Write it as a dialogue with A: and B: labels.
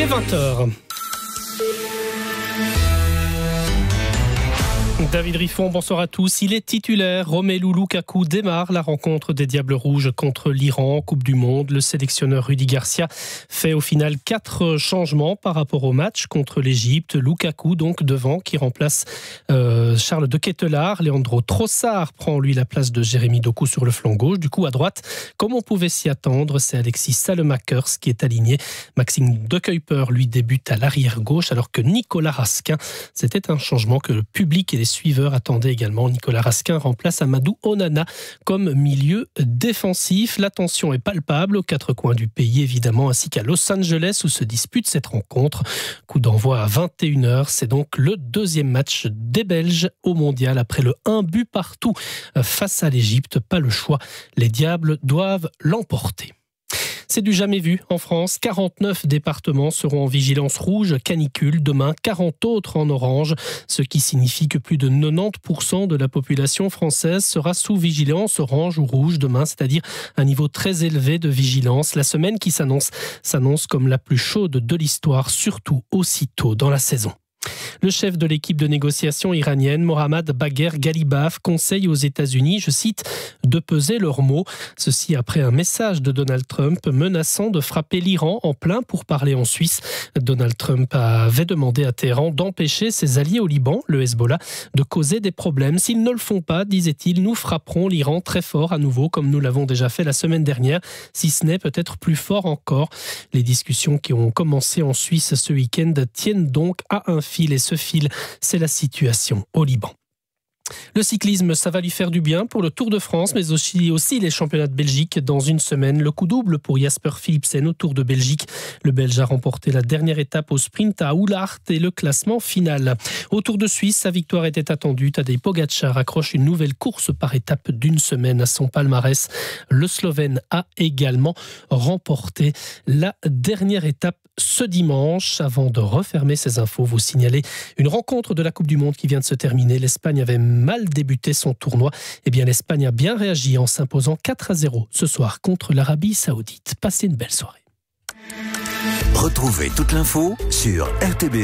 A: est 20h. David Riffon, bonsoir à tous. Il est titulaire. Romelu Lukaku démarre la rencontre des Diables Rouges contre l'Iran en Coupe du Monde. Le sélectionneur Rudy Garcia fait au final 4 changements par rapport au match contre l'Égypte. Lukaku donc devant qui remplace Charles de Ketelaere. Leandro Trossard prend lui la place de Jérémy Doku sur le flanc gauche. Du coup à droite, comme on pouvait s'y attendre, c'est Alexis Salemakers qui est aligné. Maxime De Cuyper lui débute à l'arrière gauche alors que Nicolas Raskin, c'était un changement que le public et les suiveurs attendaient également. Nicolas Raskin remplace Amadou Onana comme milieu défensif. La tension est palpable aux 4 coins du pays évidemment, ainsi qu'à Los Angeles où se dispute cette rencontre. Coup d'envoi à 21h. C'est donc le 2e match des Belges au Mondial après le 1 but partout face à l'Égypte. Pas le choix. Les Diables doivent l'emporter. C'est du jamais vu en France. 49 départements seront en vigilance rouge canicule. Demain, 40 autres en orange. Ce qui signifie que plus de 90% de la population française sera sous vigilance orange ou rouge demain, c'est-à-dire un niveau très élevé de vigilance. La semaine qui s'annonce comme la plus chaude de l'histoire, surtout aussitôt dans la saison. Le chef de l'équipe de négociation iranienne, Mohammad Bagher Ghalibaf, conseille aux États-Unis, je cite, de peser leurs mots. Ceci après un message de Donald Trump menaçant de frapper l'Iran en plein pourparlers en Suisse. Donald Trump avait demandé à Téhéran d'empêcher ses alliés au Liban, le Hezbollah, de causer des problèmes. S'ils ne le font pas, disait-il, nous frapperons l'Iran très fort à nouveau, comme nous l'avons déjà fait la semaine dernière, si ce n'est peut-être plus fort encore. Les discussions qui ont commencé en Suisse ce week-end tiennent donc à un fil, et ce fil, c'est la situation au Liban. Le cyclisme, ça va lui faire du bien pour le Tour de France, mais aussi les championnats de Belgique dans une semaine. Le coup double pour Jasper Philipsen au Tour de Belgique. Le Belge a remporté la dernière étape au sprint à Oulaart et le classement final. Au Tour de Suisse, sa victoire était attendue. Tadej Pogačar accroche une nouvelle course par étape d'une semaine à son palmarès. Le Slovène a également remporté la dernière étape ce dimanche. Avant de refermer ces infos, vous signalez une rencontre de la Coupe du Monde qui vient de se terminer. L'Espagne avait mal débuté son tournoi. Eh bien, l'Espagne a bien réagi en s'imposant 4-0 ce soir contre l'Arabie Saoudite. Passez une belle soirée.
B: Retrouvez toute l'info sur RTB.